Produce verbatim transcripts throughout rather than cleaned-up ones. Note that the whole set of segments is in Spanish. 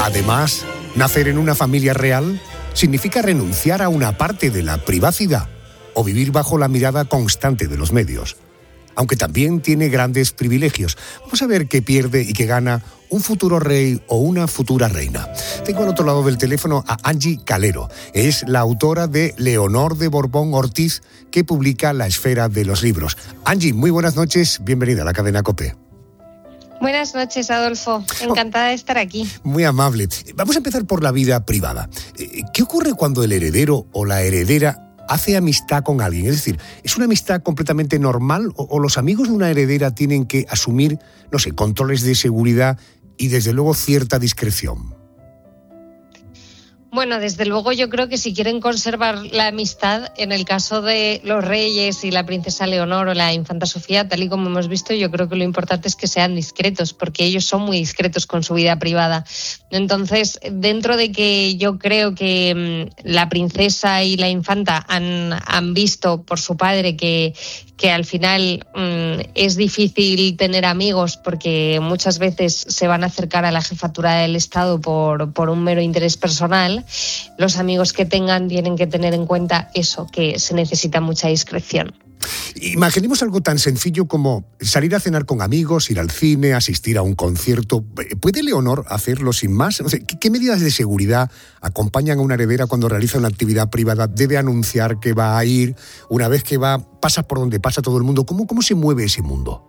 Además, nacer en una familia real significa renunciar a una parte de la privacidad o vivir bajo la mirada constante de los medios. Aunque también tiene grandes privilegios. Vamos a ver qué pierde y qué gana un futuro rey o una futura reina. Tengo al otro lado del teléfono a Angie Calero. Es la autora de Leonor de Borbón Ortiz, que publica La Esfera de los Libros. Angie, muy buenas noches. Bienvenida a la cadena COPE. Buenas noches, Adolfo. Encantada de estar aquí. Muy amable. Vamos a empezar por la vida privada. ¿Qué ocurre cuando el heredero o la heredera hace amistad con alguien? Es decir, ¿es una amistad completamente normal o, o los amigos de una heredera tienen que asumir, no sé, controles de seguridad y desde luego cierta discreción? Bueno, desde luego yo creo que si quieren conservar la amistad, en el caso de los reyes y la princesa Leonor o la infanta Sofía, tal y como hemos visto, yo creo que lo importante es que sean discretos, porque ellos son muy discretos con su vida privada. Entonces, dentro de que yo creo que mmm, la princesa y la infanta han, han visto por su padre que, que al final mmm, es difícil tener amigos porque muchas veces se van a acercar a la jefatura del Estado por, por un mero interés personal, los amigos que tengan tienen que tener en cuenta eso, que se necesita mucha discreción. Imaginemos algo tan sencillo como salir a cenar con amigos, ir al cine, asistir a un concierto. ¿Puede Leonor hacerlo sin más? O sea, ¿qué medidas de seguridad acompañan a una heredera cuando realiza una actividad privada? ¿Debe anunciar que va a ir? Una vez que va, pasa por donde pasa todo el mundo. ¿Cómo, cómo se mueve ese mundo?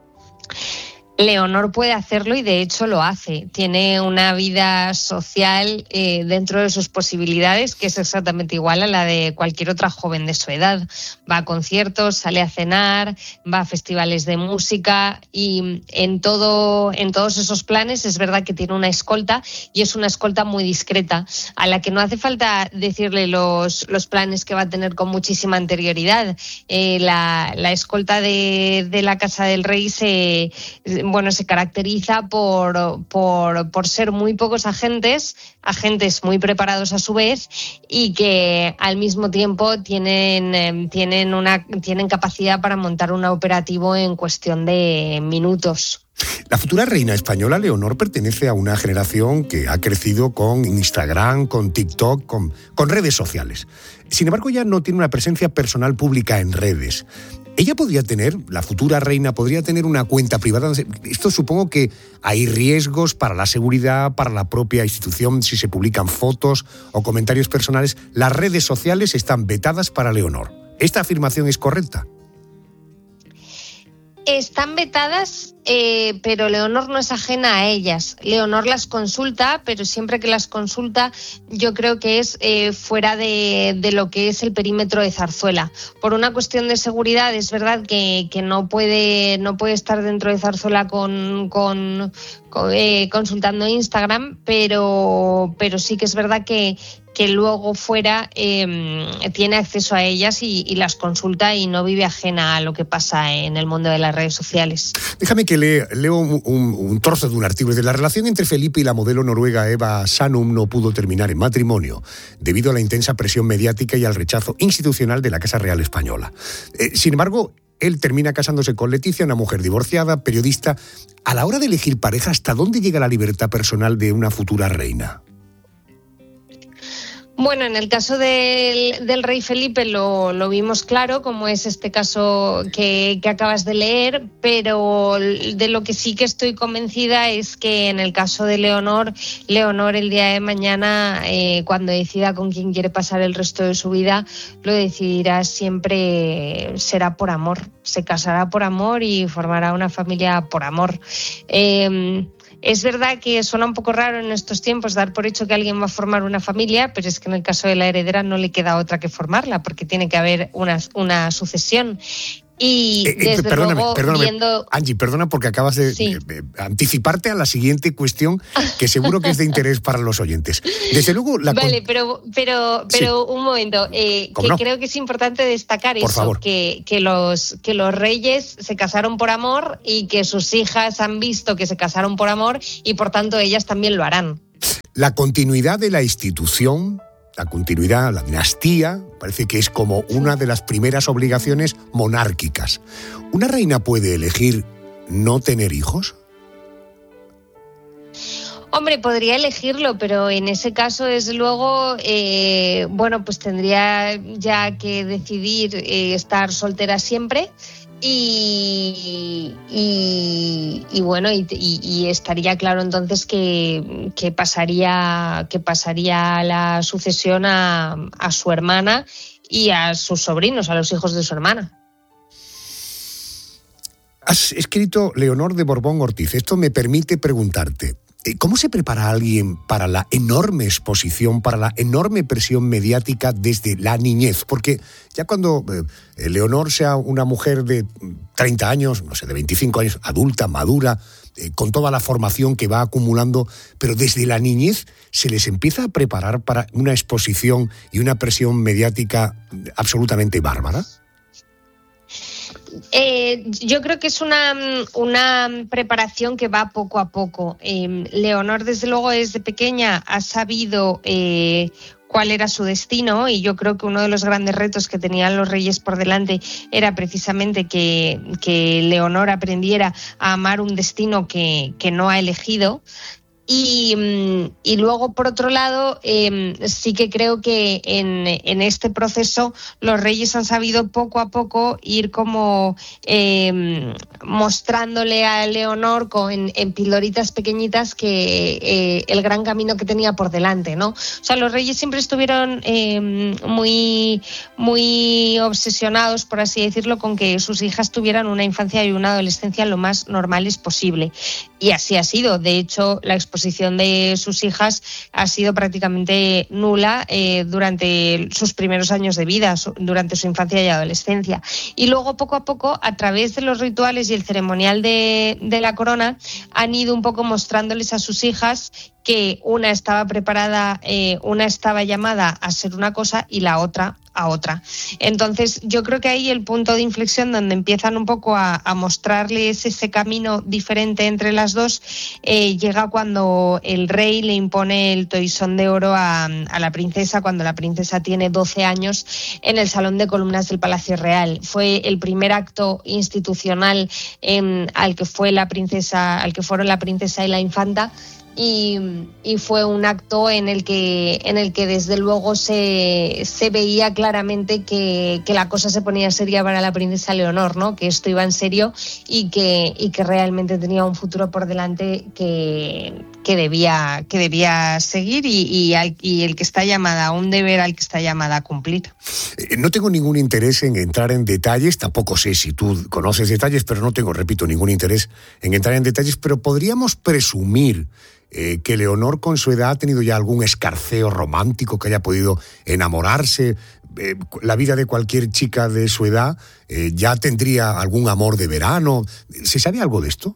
Leonor puede hacerlo y de hecho lo hace. Tiene una vida social eh, dentro de sus posibilidades que es exactamente igual a la de cualquier otra joven de su edad. Va a conciertos, sale a cenar, va a festivales de música y en todo, en todos esos planes es verdad que tiene una escolta y es una escolta muy discreta a la que no hace falta decirle los, los planes que va a tener con muchísima anterioridad. Eh, la, la escolta de, de la Casa del Rey se... bueno, se caracteriza por, por, por ser muy pocos agentes, agentes muy preparados a su vez y que al mismo tiempo tienen, eh, tienen, una, tienen capacidad para montar un operativo en cuestión de minutos. La futura reina española, Leonor, pertenece a una generación que ha crecido con Instagram, con TikTok, con, con redes sociales. Sin embargo, ya no tiene una presencia personal pública en redes. Ella podría tener, la futura reina podría tener una cuenta privada. Esto supongo que hay riesgos para la seguridad, para la propia institución, si se publican fotos o comentarios personales. Las redes sociales están vetadas para Leonor. ¿Esta afirmación es correcta? Están vetadas, eh, pero Leonor no es ajena a ellas. Leonor las consulta, pero siempre que las consulta yo creo que es eh, fuera de, de lo que es el perímetro de Zarzuela. Por una cuestión de seguridad es verdad que, que no puede no puede estar dentro de Zarzuela con, con, con eh, consultando Instagram, pero, pero sí que es verdad que que luego fuera eh, tiene acceso a ellas y, y las consulta y no vive ajena a lo que pasa en el mundo de las redes sociales. Déjame que le, leo un, un, un trozo de un artículo. De la relación entre Felipe y la modelo noruega Eva Sanum no pudo terminar en matrimonio debido a la intensa presión mediática y al rechazo institucional de la Casa Real Española. Eh, sin embargo, él termina casándose con Leticia, una mujer divorciada, periodista. A la hora de elegir pareja, ¿hasta dónde llega la libertad personal de una futura reina? Bueno, en el caso del, del rey Felipe lo, lo vimos claro, como es este caso que, que acabas de leer, pero de lo que sí que estoy convencida es que en el caso de Leonor, Leonor el día de mañana, eh, cuando decida con quién quiere pasar el resto de su vida, lo decidirá siempre, será por amor, se casará por amor y formará una familia por amor. Eh, Es verdad que suena un poco raro en estos tiempos dar por hecho que alguien va a formar una familia, pero es que en el caso de la heredera no le queda otra que formarla, porque tiene que haber una, una sucesión. Y eh, desde perdóname, luego perdóname, viendo... Angie, perdona porque acabas de, sí. de, de anticiparte a la siguiente cuestión que seguro que es de interés para los oyentes. Desde luego la Vale, con... pero pero pero sí. un momento, eh, que no? creo que es importante destacar por eso, favor. que que los que los reyes se casaron por amor y que sus hijas han visto que se casaron por amor y por tanto ellas también lo harán. La continuidad de la institución, la continuidad, la dinastía, parece que es como una de las primeras obligaciones monárquicas. ¿Una reina puede elegir no tener hijos? Hombre, podría elegirlo, pero en ese caso, desde luego, eh, bueno, pues tendría ya que decidir eh, estar soltera siempre. Y, y, y bueno, y, y, y estaría claro entonces que, que pasaría que pasaría la sucesión a, a su hermana y a sus sobrinos, a los hijos de su hermana. Has escrito Leonor de Borbón Ortiz. Esto me permite preguntarte, ¿cómo se prepara alguien para la enorme exposición, para la enorme presión mediática desde la niñez? Porque ya cuando eh, Leonor sea una mujer de treinta años, no sé, de veinticinco años, adulta, madura, eh, con toda la formación que va acumulando, pero desde la niñez se les empieza a preparar para una exposición y una presión mediática absolutamente bárbara. Eh, yo creo que es una, una preparación que va poco a poco. Eh, Leonor, desde luego, desde pequeña ha sabido eh, cuál era su destino, y yo creo que uno de los grandes retos que tenían los reyes por delante era precisamente que, que Leonor aprendiera a amar un destino que, que no ha elegido. Y, y luego, por otro lado, eh, sí que creo que en, en este proceso los reyes han sabido poco a poco ir como eh, mostrándole a Leonor con, en, en pildoritas pequeñitas que eh, el gran camino que tenía por delante, ¿no? O sea, los reyes siempre estuvieron eh, muy, muy obsesionados, por así decirlo, con que sus hijas tuvieran una infancia y una adolescencia lo más normales posible. Y así ha sido. De hecho, la exposición de sus hijas ha sido prácticamente nula eh, durante sus primeros años de vida, su, durante su infancia y adolescencia. Y luego, poco a poco, a través de los rituales y el ceremonial de, de la corona, han ido un poco mostrándoles a sus hijas que una estaba preparada, eh, una estaba llamada a ser una cosa y la otra a otra. Entonces, yo creo que ahí el punto de inflexión donde empiezan un poco a, a mostrarles ese camino diferente entre las dos eh, llega cuando el rey le impone el toisón de oro a, a la princesa, cuando la princesa tiene doce años, en el Salón de Columnas del Palacio Real. Fue el primer acto institucional eh, al que fue la princesa, al que fueron la princesa y la infanta. Y, y fue un acto en el que en el que desde luego se, se veía claramente que, que la cosa se ponía seria para la princesa Leonor, ¿no? Que esto iba en serio y que, y que realmente tenía un futuro por delante que, que, debía, que debía seguir y, y, al, y el que está llamada, un deber al que está llamada a cumplir. No tengo ningún interés en entrar en detalles, tampoco sé si tú conoces detalles, pero no tengo, repito, ningún interés en entrar en detalles, pero podríamos presumir Eh, que Leonor con su edad ha tenido ya algún escarceo romántico, que haya podido enamorarse. Eh, la vida de cualquier chica de su edad eh, ya tendría algún amor de verano. ¿Se sabe algo de esto?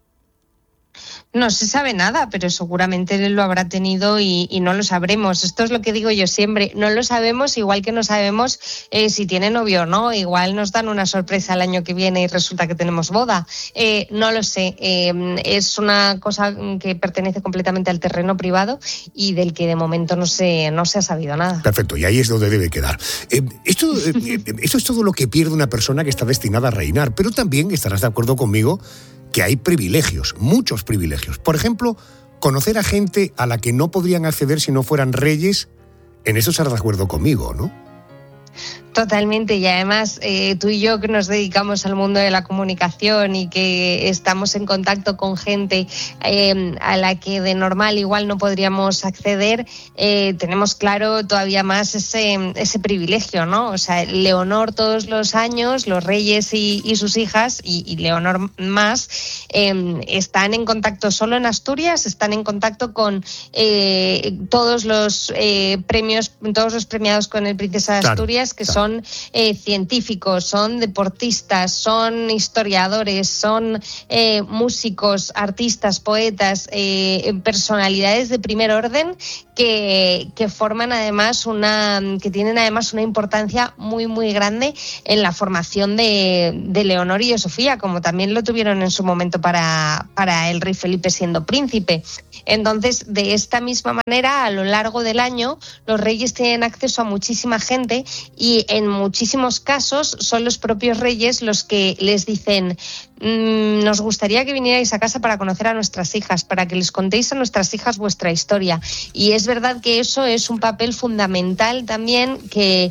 No se sabe nada, pero seguramente él lo habrá tenido y, y no lo sabremos. Esto es lo que digo yo siempre. No lo sabemos, igual que no sabemos eh, si tiene novio o no. Igual nos dan una sorpresa el año que viene y resulta que tenemos boda. Eh, no lo sé. Eh, es una cosa que pertenece completamente al terreno privado y del que de momento no se, no se ha sabido nada. Perfecto, y ahí es donde debe quedar. Eh, esto, eh, esto es todo lo que pierde una persona que está destinada a reinar, pero también estarás de acuerdo conmigo que hay privilegios, muchos privilegios. Por ejemplo, conocer a gente a la que no podrían acceder si no fueran reyes. En eso estarás de acuerdo conmigo, ¿no? Totalmente, y además eh, tú y yo que nos dedicamos al mundo de la comunicación y que estamos en contacto con gente eh, a la que de normal igual no podríamos acceder, eh, tenemos claro todavía más ese, ese privilegio, ¿no? O sea, Leonor todos los años, los reyes y, y sus hijas, y, y Leonor más, eh, están en contacto solo en Asturias, están en contacto con eh, todos los eh, premios, todos los premiados con el Princesa de Asturias, claro, que claro. son Son eh, científicos, son deportistas, son historiadores, son eh, músicos, artistas, poetas, eh, personalidades de primer orden que, que forman además una, que tienen además una importancia muy muy grande en la formación de, de Leonor y de Sofía, como también lo tuvieron en su momento para, para el rey Felipe siendo príncipe. Entonces, de esta misma manera, a lo largo del año, los reyes tienen acceso a muchísima gente y en muchísimos casos son los propios reyes los que les dicen mmm, nos gustaría que vinierais a casa para conocer a nuestras hijas, para que les contéis a nuestras hijas vuestra historia. Y es verdad que eso es un papel fundamental también que,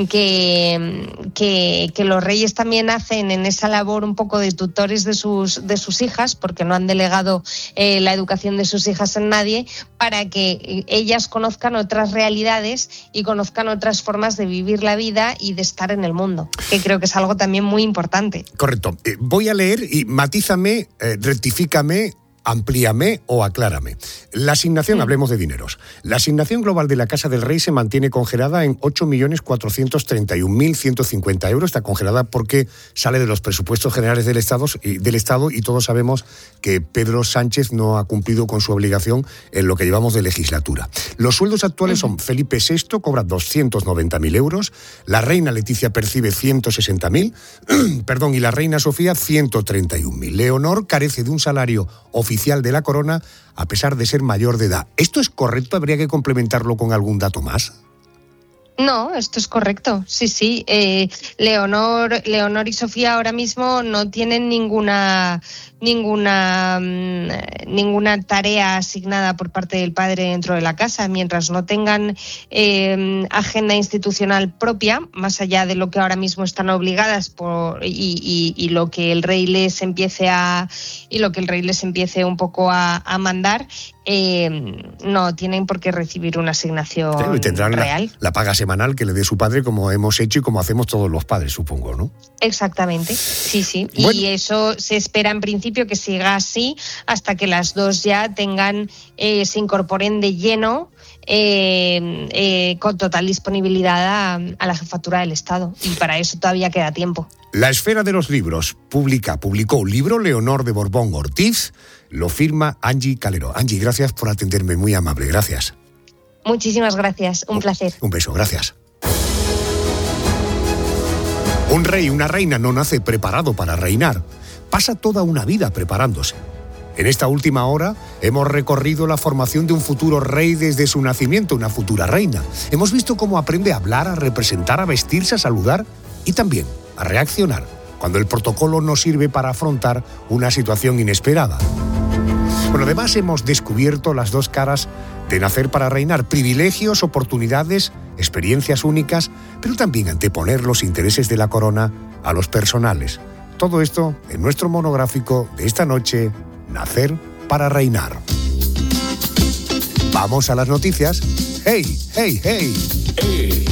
que, que, que los reyes también hacen en esa labor un poco de tutores de sus, de sus hijas, porque no han delegado eh, la educación de sus hijas en nadie, para que ellas conozcan otras realidades y conozcan otras formas de vivir la vida y de estar en el mundo, que creo que es algo también muy importante. Correcto. Eh, voy a leer y matízame, eh, rectifícame, amplíame o aclárame. La asignación, mm. hablemos de dineros. La asignación global de la Casa del Rey se mantiene congelada en ocho millones cuatrocientos treinta y un mil ciento cincuenta euros. Está congelada porque sale de los presupuestos generales del Estado, del Estado y todos sabemos que Pedro Sánchez no ha cumplido con su obligación en lo que llevamos de legislatura. Los sueldos actuales son: Felipe sexto cobra doscientos noventa mil euros, la reina Leticia percibe ciento sesenta mil, perdón, y la reina Sofía ciento treinta y un mil. Leonor carece de un salario oficial oficial de la corona, a pesar de ser mayor de edad. ¿Esto es correcto? ¿Habría que complementarlo con algún dato más? No, esto es correcto, sí, sí. Eh, Leonor, Leonor y Sofía ahora mismo no tienen ninguna ninguna mmm, ninguna tarea asignada por parte del padre dentro de la casa, mientras no tengan eh, agenda institucional propia, más allá de lo que ahora mismo están obligadas por y, y, y lo que el rey les empiece a y lo que el rey les empiece un poco a, a mandar. Eh, no tienen por qué recibir una asignación sí, y tendrán real. La, la paga semanal que le dé su padre, como hemos hecho y como hacemos todos los padres, supongo, ¿no? Exactamente, sí, sí. Bueno. Y eso se espera en principio que siga así hasta que las dos ya tengan, eh, se incorporen de lleno eh, eh, con total disponibilidad a, a la jefatura del Estado. Y para eso todavía queda tiempo. La Esfera de los Libros publica, publicó un libro, Leonor de Borbón Ortiz, lo firma Angie Calero. Angie, gracias por atenderme, muy amable, gracias. Muchísimas gracias, un, un placer. Un beso, gracias. Un rey, una reina no nace preparado para reinar, pasa toda una vida preparándose. En esta última hora hemos recorrido la formación de un futuro rey desde su nacimiento, una futura reina. Hemos visto cómo aprende a hablar, a representar, a vestirse, a saludar y también a reaccionar cuando el protocolo no sirve para afrontar una situación inesperada. Bueno, además hemos descubierto las dos caras de nacer para reinar, privilegios, oportunidades, experiencias únicas, pero también anteponer los intereses de la corona a los personales. Todo esto en nuestro monográfico de esta noche, Nacer para reinar. Vamos a las noticias. ¡Hey, hey, hey!